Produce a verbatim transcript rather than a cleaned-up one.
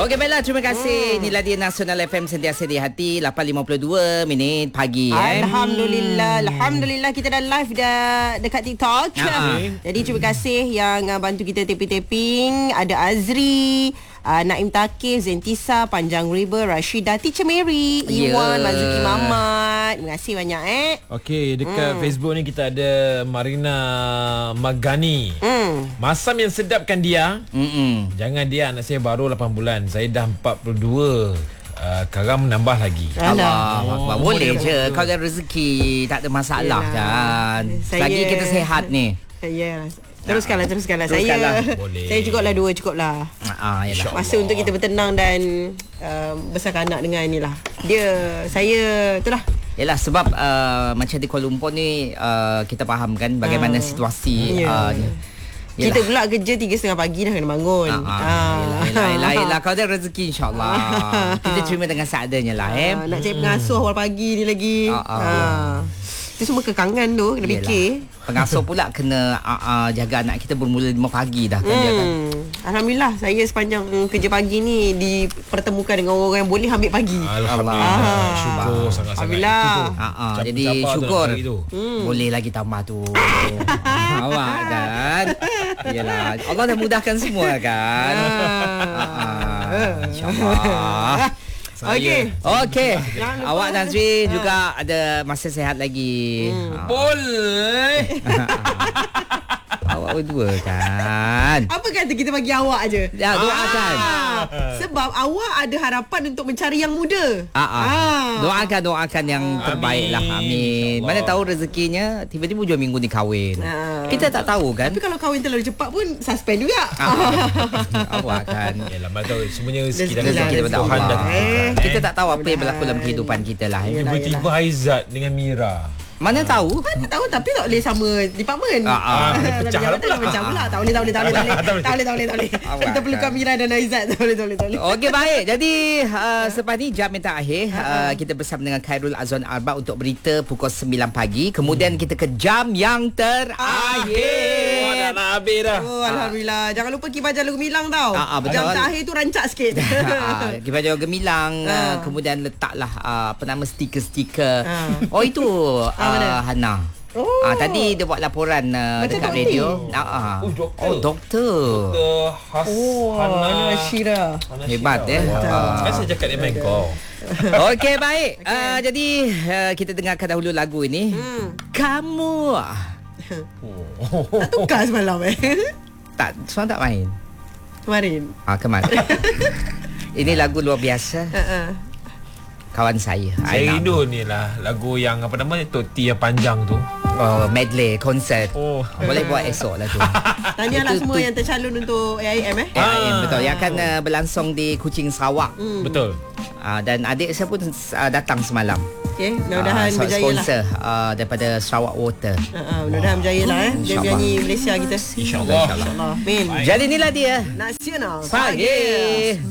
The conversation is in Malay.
Okey, baiklah. Terima kasih. Hmm. Inilah dia Nasional F M sentiasa di hati. lapan lima puluh dua minit pagi. Eh. Alhamdulillah. Hmm. Alhamdulillah kita dah live dah dekat TikTok. Uh-huh. Jadi terima kasih yang uh, bantu kita taping-taping. Ada Azri, uh, Naim Takif, Zentisa, Panjang River, Rashidah, Teacher Mary, yeah. Iwan, Mazuki Mamat. Terima kasih banyak eh. Okey, dekat hmm. Facebook ni kita ada Marina Magani. Hmm. Masam yang sedapkan dia. Mm-mm. Jangan dia, anak saya baru lapan bulan. Saya dah empat puluh dua. Uh, Karam menambah lagi. Allah, oh, boleh je. Kalau rezeki tak ada masalah. Yalah. Kan. Saya, lagi kita sehat ni. Ya. Teruskanlah, teruskanlah. Teruskanlah. Saya boleh. Saya cukuplah dua, cukuplah. Ah, masa untuk kita bertenang dan uh, besarkan anak dengan inilah. Dia, saya, itulah. Yalah, sebab uh, macam di Kuala Lumpur ni uh, kita faham kan bagaimana uh, situasi. Yeah. Uh, Yalah. Kita pula kerja tiga setengah pagi dah kena bangun. Ah, ah, ah. Yelah, yelah, yelah. Kalau ada rezeki insyaAllah kita terima dengan seadanya lah. Eh. Ah, nak cari pengasuh awal pagi ni lagi. Ah, ah. Ah. Itu semua kekangan tu kena yelah. Fikir. Pengasuh pula kena uh, uh, jaga anak kita bermula lima pagi dah kan, hmm. dia kan. Alhamdulillah saya sepanjang kerja pagi ni dipertemukan dengan orang yang boleh ambil pagi. Alhamdulillah. Ah. Syukur sangat-sangat. Alhamdulillah. Uh, uh, jadi syukur hmm. boleh lagi tambah tu. Awak kan. Yalah, Allah dah mudahkan semua kan. uh, InsyaAllah. Okey. Okey. Awak dan Zri juga ada masa sehat lagi. Hmm. Boleh. Awak berdua kan. Apa kata kita bagi awak aje? Ya, doakan. Ah, sebab awak ada harapan untuk mencari yang muda. Ah, ah. ah. Doakan, doakan yang terbaik lah. Amin. Mana tahu rezekinya tiba-tiba hujung minggu ni kahwin. Ah. Kita tak tahu kan. Tapi kalau kahwin terlalu cepat pun suspend juga. Ah. Awak kan. Yalah, mana tahu semuanya rezeki dah rezeki daripada Allah. Eh. Kita tak tahu apa yang berlaku dalam kehidupan kita lah. Tiba-tiba Aizat dengan Mira. Mana tahu? Mana tahu, tapi tak boleh sama department. Ah, ah. Pecah lah pula. Pecah pula. Tak boleh, tak boleh, tak boleh. Tak boleh, tak boleh, tak boleh. Kita perlukan Mira dan Aizat. Tak boleh, tak boleh, tak boleh. Okey, baik. Jadi uh, selepas ni jam yang terakhir uh, kita bersama dengan Khairul Azwan Arba untuk berita pukul sembilan pagi. Kemudian kita ke jam yang terakhir. Oh, dah nak habis dah. Oh, alhamdulillah. Jangan lupa kibajar lagu Gemilang tau. Ah, ah, jam terakhir tu rancak sikit. ah, kibajar lagu Gemilang. Uh, kemudian letaklah uh, apa nama stiker-stiker. Ah. Oh, itu uh, ah, Hana. Oh. Ah, tadi dia buat laporan uh, dekat doktor radio. Ah, ah. Oh, doktor. Oh, doktor. Doktor Has oh, Hana Syira. Hebat ya. Wow. Kan saya cakap dia main kau. Okey, baik. Okay. Uh, jadi uh, kita dengarkan dahulu lagu ini. Hmm. Kamu. Tak tukar semalam eh. Tak, semalam tak main. Kemarin. Ah, kemarin. Ini lagu luar biasa. Uh-uh. Kawan saya. Saya rindu ni lah lagu yang apa namanya Toti yang panjang tu. Oh, medley konsert. Oh, boleh buat esok lah tu. Tanyalah semua tu, yang tercalon untuk A I M eh. A I M ah. betul. Yang akan uh, berlangsung di Kuching Sarawak. Hmm. Betul. Uh, dan adik saya pun uh, datang semalam. Okey, mudah-mudahan uh, berjaya lah. Sponsor uh, daripada Sarawak Water. Uh, uh, mudah-mudahan berjaya lah eh. Dia menyanyi Malaysia kita. InsyaAllah. InsyaAllah. Amin. Jadi inilah dia Nasional Pagi.